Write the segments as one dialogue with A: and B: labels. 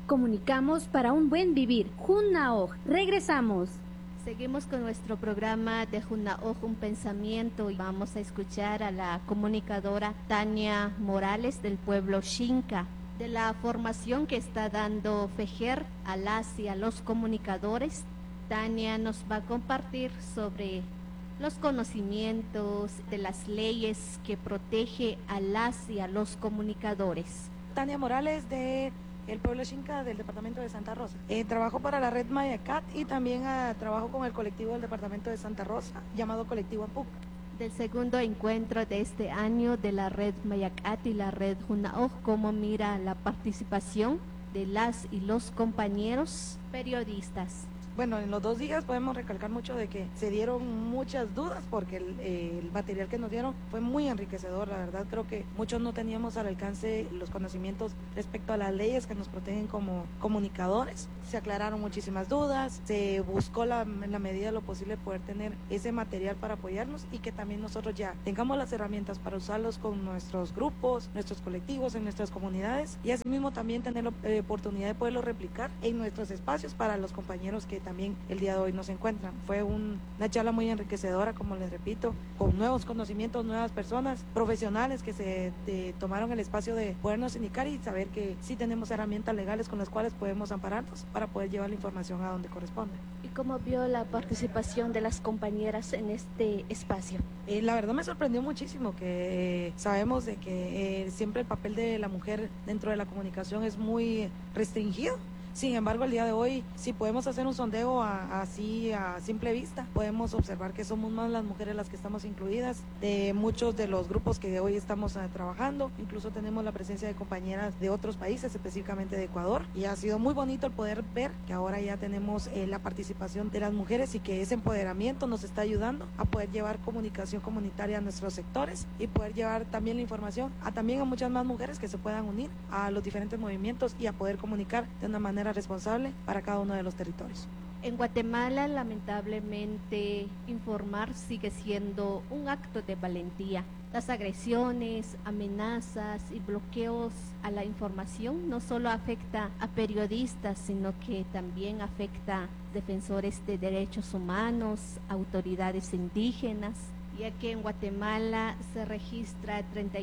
A: Comunicamos para un buen vivir. Junaoj. Regresamos.
B: Seguimos con nuestro programa de Junaoj, un pensamiento, y vamos a escuchar a la comunicadora Tania Morales del pueblo Xinca, de la formación que está dando FEJER a las y a los comunicadores. Tania nos va a compartir sobre los conocimientos de las leyes que protege a las y a los comunicadores.
C: Tania Morales de el pueblo Xinca del departamento de Santa Rosa. Trabajo para la red Mayacat y también trabajo con el colectivo del departamento de Santa Rosa, llamado Colectivo APUC.
B: Del segundo encuentro de este año de la red Mayacat y la red Junaoj, ¿cómo mira la participación de las y los compañeros periodistas?
C: Bueno, en los 2 días podemos recalcar mucho de que se dieron muchas dudas porque el material que nos dieron fue muy enriquecedor. La verdad creo que muchos no teníamos al alcance los conocimientos respecto a las leyes que nos protegen como comunicadores. Se aclararon muchísimas dudas, se buscó en la medida de lo posible poder tener ese material para apoyarnos y que también nosotros ya tengamos las herramientas para usarlos con nuestros grupos, nuestros colectivos, en nuestras comunidades y asimismo también tener la oportunidad de poderlo replicar en nuestros espacios para los compañeros que también el día de hoy nos encuentran. Fue una charla muy enriquecedora, como les repito, con nuevos conocimientos, nuevas personas, profesionales que se tomaron el espacio de podernos indicar y saber que sí tenemos herramientas legales con las cuales podemos ampararnos para poder llevar la información a donde corresponde.
B: ¿Y cómo vio la participación de las compañeras en este espacio?
C: La verdad me sorprendió muchísimo que sabemos de que siempre el papel de la mujer dentro de la comunicación es muy restringido. Sin embargo, el día de hoy, si podemos hacer un sondeo así a simple vista, podemos observar que somos más las mujeres las que estamos incluidas de muchos de los grupos que hoy estamos trabajando. Incluso tenemos la presencia de compañeras de otros países, específicamente de Ecuador, y ha sido muy bonito el poder ver que ahora ya tenemos la participación de las mujeres y que ese empoderamiento nos está ayudando a poder llevar comunicación comunitaria a nuestros sectores y poder llevar también la información también a muchas más mujeres que se puedan unir a los diferentes movimientos y a poder comunicar de una manera responsable para cada uno de los territorios.
B: En Guatemala, lamentablemente, informar sigue siendo un acto de valentía. Las agresiones, amenazas y bloqueos a la información no solo afecta a periodistas, sino que también afecta a defensores de derechos humanos, autoridades indígenas, ya que en Guatemala se registra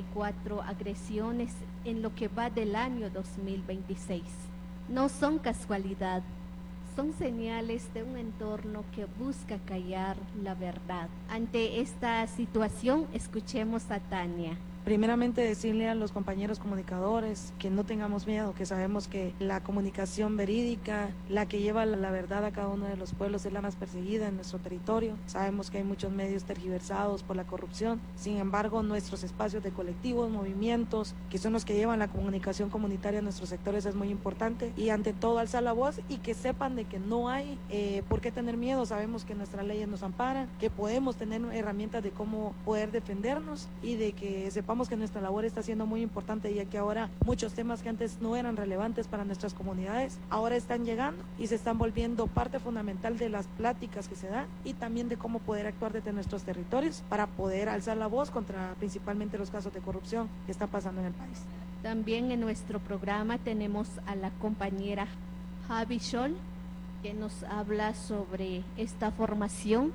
B: 34 agresiones en lo que va del año 2026. No son casualidad, son señales de un entorno que busca callar la verdad. Ante esta situación, escuchemos a Tania.
C: Primeramente decirle a los compañeros comunicadores que no tengamos miedo, que sabemos que la comunicación verídica, la que lleva la verdad a cada uno de los pueblos es la más perseguida en nuestro territorio. Sabemos que hay muchos medios tergiversados por la corrupción, sin embargo nuestros espacios de colectivos, movimientos, que son los que llevan la comunicación comunitaria a nuestros sectores es muy importante y ante todo alzar la voz y que sepan de que no hay por qué tener miedo. Sabemos que nuestras leyes nos amparan, que podemos tener herramientas de cómo poder defendernos y de que sepamos que nuestra labor está siendo muy importante, ya que ahora muchos temas que antes no eran relevantes para nuestras comunidades ahora están llegando y se están volviendo parte fundamental de las pláticas que se dan y también de cómo poder actuar desde nuestros territorios para poder alzar la voz contra principalmente los casos de corrupción que están pasando en el país.
B: También en nuestro programa tenemos a la compañera Javi Scholl, que nos habla sobre esta formación.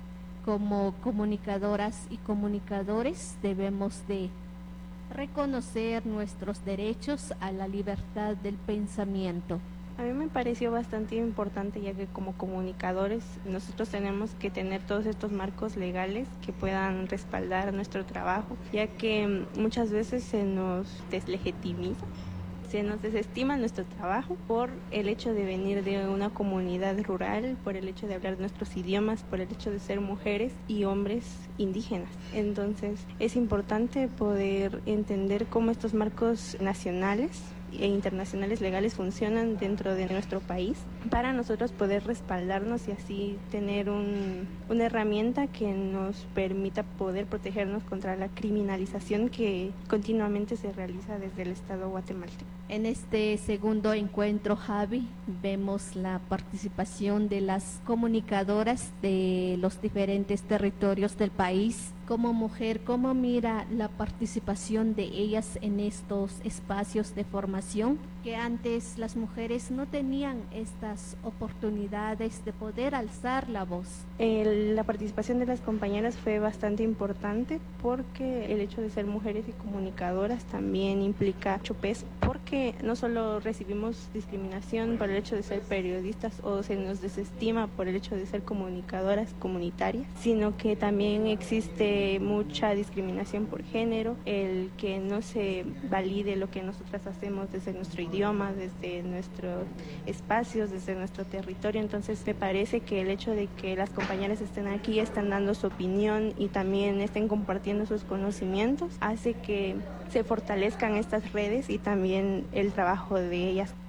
B: Como comunicadoras y comunicadores debemos de reconocer nuestros derechos a la libertad del pensamiento.
D: A mí me pareció bastante importante, ya que como comunicadores nosotros tenemos que tener todos estos marcos legales que puedan respaldar nuestro trabajo, ya que muchas veces se nos deslegitimiza, se nos desestima nuestro trabajo por el hecho de venir de una comunidad rural, por el hecho de hablar nuestros idiomas, por el hecho de ser mujeres y hombres indígenas. Entonces es importante poder entender cómo estos marcos nacionales e internacionales legales funcionan dentro de nuestro país para nosotros poder respaldarnos y así tener una herramienta que nos permita poder protegernos contra la criminalización que continuamente se realiza desde el Estado guatemalteco.
B: En este segundo encuentro, Javi, vemos la participación de las comunicadoras de los diferentes territorios del país. como mujer, ¿cómo mira la participación de ellas en estos espacios de formación? Que antes las mujeres no tenían estas oportunidades de poder alzar la voz.
D: La participación de las compañeras fue bastante importante porque el hecho de ser mujeres y comunicadoras también implica mucho peso, porque no solo recibimos discriminación por el hecho de ser periodistas o se nos desestima por el hecho de ser comunicadoras comunitarias, sino que también existe mucha discriminación por género, el que no se valide lo que nosotras hacemos desde nuestro idioma, desde nuestros espacios, desde nuestro territorio. Entonces me parece que el hecho de que las compañeras estén aquí, están dando su opinión y también estén compartiendo sus conocimientos, hace que se fortalezcan estas redes y también el trabajo de ellas.